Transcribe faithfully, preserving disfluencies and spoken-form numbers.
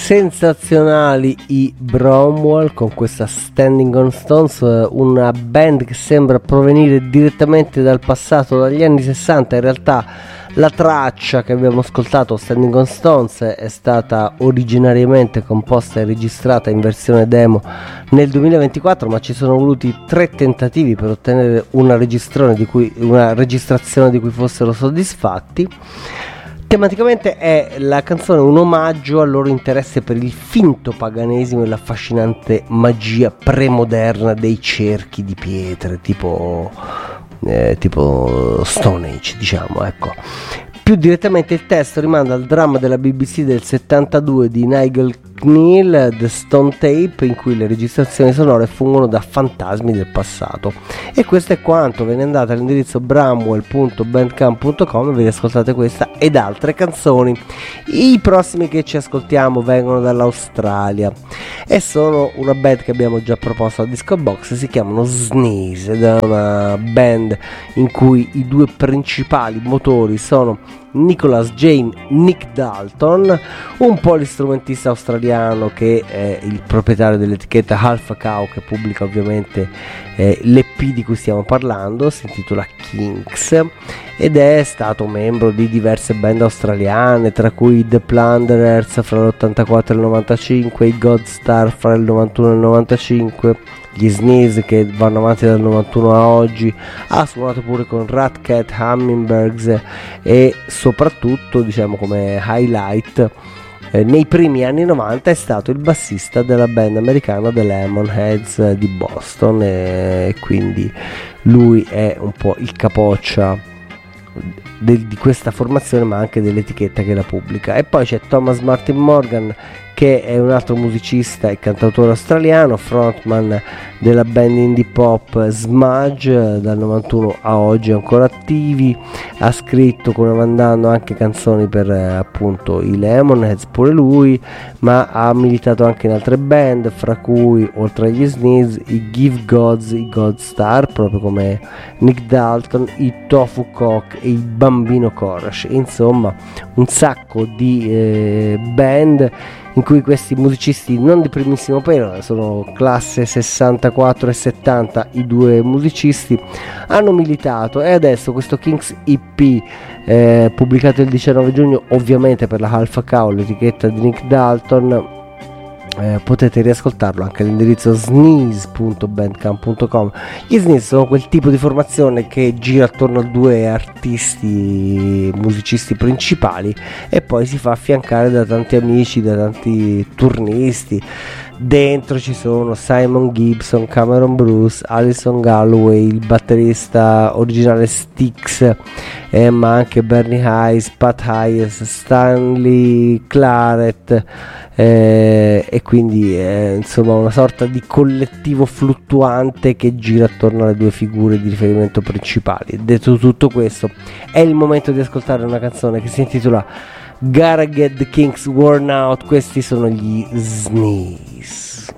sensazionali i Bromwell con questa Standing on Stones, una band che sembra provenire direttamente dal passato, dagli anni sessanta. In realtà la traccia che abbiamo ascoltato, Standing on Stones, è stata originariamente composta e registrata in versione demo nel duemilaventiquattro, ma ci sono voluti tre tentativi per ottenere una registrazione di cui, una registrazione di cui fossero soddisfatti. Tematicamente è la canzone un omaggio al loro interesse per il finto paganesimo e l'affascinante magia premoderna dei cerchi di pietre, tipo, eh, tipo Stone Age, diciamo, ecco. Più direttamente il testo rimanda al dramma della B B C del settantadue di Nigel Kneale, The Stone Tape, in cui le registrazioni sonore fungono da fantasmi del passato. E questo è quanto. Ve ne andate all'indirizzo bramwell punto bandcamp punto com e vi ascoltate questa ed altre canzoni. I prossimi che ci ascoltiamo vengono dall'Australia e sono una band che abbiamo già proposto a Disco Box. Si chiamano Sneeze ed è una band in cui i due principali motori sono Nicholas Jane Nick Dalton, un polistrumentista australiano che è il proprietario dell'etichetta Alpha Cow, che pubblica ovviamente eh, l'E P di cui stiamo parlando, si intitola Kinks, ed è stato membro di diverse band australiane, tra cui The Plunderers fra l'ottantaquattro e il novantacinque, i Godstar fra il novantuno e il novantacinque, gli Sneeze che vanno avanti dal novantuno a oggi. Ha suonato pure con Rat Cat, Hummingbirds e soprattutto, diciamo come highlight, eh, nei primi anni novanta è stato il bassista della band americana The Lemonheads di Boston, e quindi lui è un po' il capoccia de- di questa formazione, ma anche dell'etichetta che la pubblica. E poi c'è Thomas Martin Morgan, che è un altro musicista e cantautore australiano, frontman della band indie pop Smudge, dal novantuno a oggi ancora attivi. Ha scritto, come mandando, anche canzoni per eh, appunto i Lemonheads pure lui, ma ha militato anche in altre band, fra cui oltre agli Sneeze i Give Gods, i Godstar, proprio come Nick Dalton, i Tofu Cock e i Bambino Chorus. Insomma, un sacco di eh, band in cui questi musicisti non di primissimo pelo, sono classe sessantaquattro e settanta i due musicisti, hanno militato. E adesso questo Kinks E P, eh, pubblicato il diciannove giugno, ovviamente per la Alpha Cow, l'etichetta di Nick Dalton, Eh, potete riascoltarlo anche all'indirizzo sneeze punto bandcamp punto com. Gli Sneeze sono quel tipo di formazione che gira attorno a due artisti musicisti principali e poi si fa affiancare da tanti amici, da tanti turnisti. Dentro ci sono Simon Gibson, Cameron Bruce, Alison Galloway, il batterista originale Styx, eh, ma anche Bernie Hayes, Pat Hayes, Stanley Claret, eh, e quindi eh, insomma una sorta di collettivo fluttuante che gira attorno alle due figure di riferimento principali. Detto tutto questo, è il momento di ascoltare una canzone che si intitola Gotta Get the Kinks Worn Out. Questi sono gli Sneeze.